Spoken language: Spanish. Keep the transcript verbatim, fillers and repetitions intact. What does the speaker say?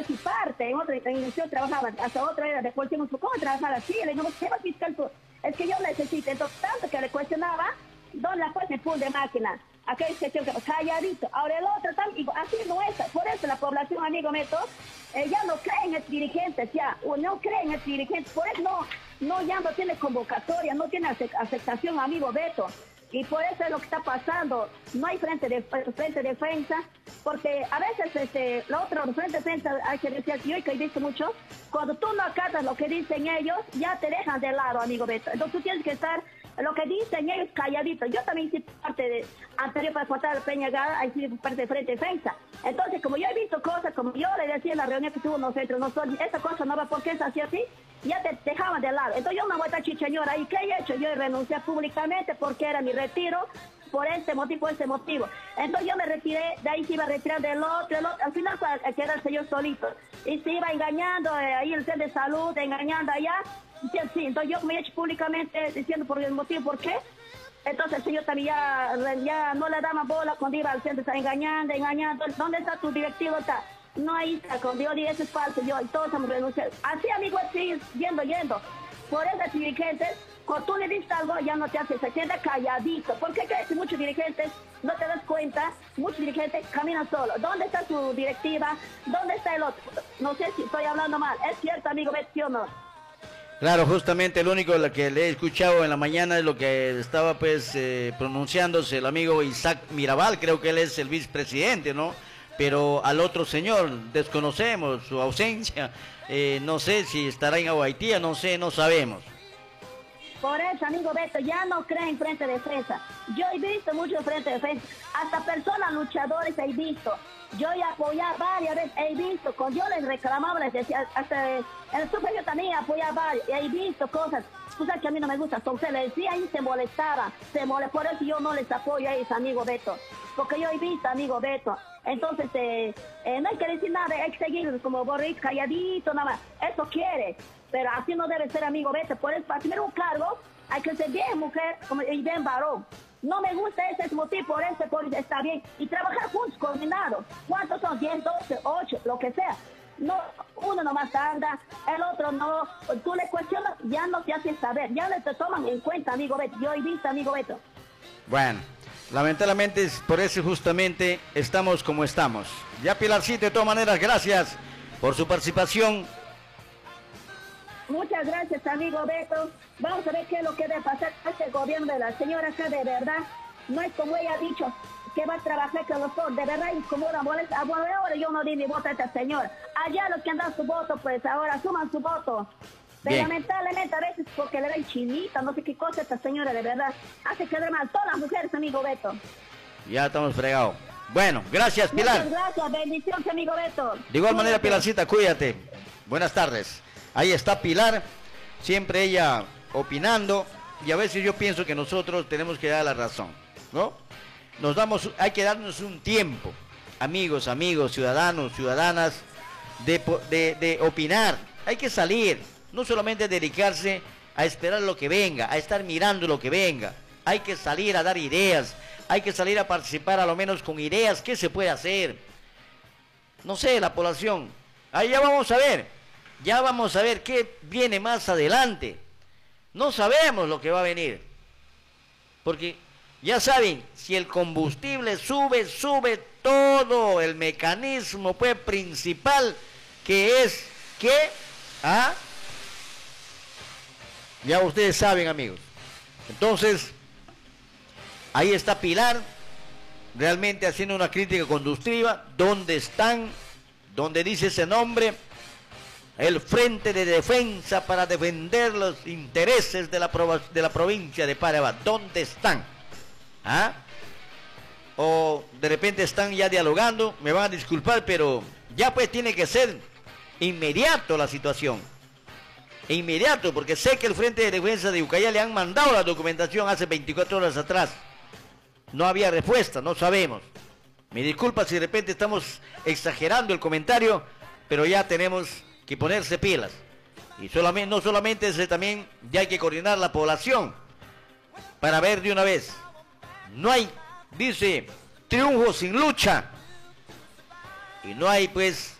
casi parte, en otra institución trabajaba, hasta otra era de cuestión, ¿cómo trabajar así? Le digo, ¿qué va fiscal tú? Es que yo necesito, entonces tanto que le cuestionaba, ¿dónde la pues me pool de máquina? Aquella gestión que calladito, ahora el otro también, así no es, por eso la población, amigo Beto, eh, ya no creen en dirigentes, ya, o no creen en dirigentes, por eso no, no, ya no tiene convocatoria, no tiene aceptación, amigo Beto. Y por eso es lo que está pasando. No hay frente de frente de defensa, porque a veces este, la otra frente de defensa, hay que decir, yo que he visto mucho, cuando tú no acatas lo que dicen ellos, ya te dejan de lado, amigo Beto. Entonces tú tienes que estar, lo que dicen ellos, calladito. Yo también hice parte de, anterior para cortar Peña Gada, ahí hice parte de frente de defensa. Entonces, como yo he visto cosas, como yo le decía en la reunión que tuvo nosotros, nosotros, esa cosa no va, ¿por qué es así así? Ya te dejaban de lado. Entonces yo me voy a chichañora. ¿Y qué he hecho? Yo renuncié públicamente porque era mi retiro por este motivo, por este motivo. Entonces yo me retiré, de ahí se iba a retirar del otro, el otro. Al final fue a quedarse yo solito. Y se iba engañando, eh, ahí el centro de salud, engañando allá. Sí, sí. Entonces yo me he hecho públicamente diciendo por el motivo, ¿por qué? Entonces el señor también ya, ya no le daba bola cuando iba al centro, está engañando, engañando. ¿Dónde está tu directivo? Está. No, ahí está, cuando yo dije eso es falso, yo y todos hemos renunciado. Así, amigo, así, yendo, yendo. Por esos dirigentes, cuando tú le dices algo, ya no te hace, se queda calladito. ¿Por qué crees que muchos dirigentes, no te das cuenta, muchos dirigentes caminan solos? ¿Dónde está su directiva? ¿Dónde está el otro? No sé si estoy hablando mal. ¿Es cierto, amigo, sí o no? Claro, justamente lo único que le he escuchado en la mañana es lo que estaba pues eh, pronunciándose el amigo Isaac Mirabal, creo que él es el vicepresidente, ¿no? Pero al otro señor desconocemos su ausencia, eh, no sé si estará en Aguaitía, no sé, no sabemos. Por eso, amigo Beto, ya no creen frente de defensa. Yo he visto mucho frente de defensa, hasta personas luchadores he visto. Yo he apoyado varias veces, he visto, cuando yo les reclamaba, les decía, hasta en el super yo también apoyaba varios, he visto cosas. Tú sabes que a mí no me gusta, entonces le decía y se molestaba, se mole, por eso yo no les apoyo a ellos, amigo Beto, porque yo he visto, amigo Beto. Entonces, eh, eh, no hay que decir nada, hay que seguir como Boris, calladito, nada más. Eso quiere, pero así no debe ser, amigo Beto. Por eso, para tener un cargo, hay que ser bien mujer como, y bien varón. No me gusta ese motivo, por ese, por ese, está bien. Y trabajar juntos, coordinados. ¿Cuántos son? diez, doce, ocho, lo que sea. No, uno nomás anda, el otro no. Tú le cuestionas, ya no te hacen saber, ya no te toman en cuenta, amigo Beto. Yo he visto, amigo Beto. Bueno. Lamentablemente, por eso justamente estamos como estamos. Ya Pilarcito, de todas maneras, gracias por su participación. Muchas gracias, amigo Beto. Vamos a ver qué es lo que debe pasar a este gobierno de la señora acá, de verdad. No es como ella ha dicho, que va a trabajar con los dos, de verdad, y como una molesta. Bueno, ahora yo no di mi voto a esta señora. Allá los que han dado su voto, pues ahora suman su voto. Pero bien, lamentablemente a veces porque le dan chinita, no sé qué cosa esta señora, de verdad. Hace quedar mal todas las mujeres, amigo Beto. Ya estamos fregados. Bueno, gracias, Pilar. Muchas gracias, bendiciones, amigo Beto. De igual manera, Pilarcita, cuídate. Buenas tardes. Ahí está Pilar, siempre ella opinando, y a veces yo pienso que nosotros tenemos que dar la razón, ¿no? Nos damos, hay que darnos un tiempo, amigos, amigos, ciudadanos, ciudadanas, de, de, de opinar. Hay que salir. No solamente dedicarse a esperar lo que venga, a estar mirando lo que venga. Hay que salir a dar ideas, hay que salir a participar a lo menos con ideas. ¿Qué se puede hacer? No sé, la población. Ahí ya vamos a ver, ya vamos a ver qué viene más adelante. No sabemos lo que va a venir. Porque ya saben, si el combustible sube, sube todo el mecanismo pues, principal, que es que... ¿ah? Ya ustedes saben, amigos. Entonces, ahí está Pilar, realmente haciendo una crítica constructiva. ¿Dónde están? ¿Dónde dice ese nombre? El Frente de Defensa para defender los intereses de la, de la provincia de Parabá. ¿Dónde están? ¿Ah? O de repente están ya dialogando. Me van a disculpar, pero ya pues tiene que ser inmediato la situación. Inmediato, porque sé que el Frente de Defensa de Ucayali le han mandado la documentación hace veinticuatro horas atrás. No había respuesta, no sabemos. Me disculpa si de repente estamos exagerando el comentario, pero ya tenemos que ponerse pilas. Y solamente, no solamente es también, ya hay que coordinar la población para ver de una vez. No hay, dice, triunfo sin lucha. Y no hay pues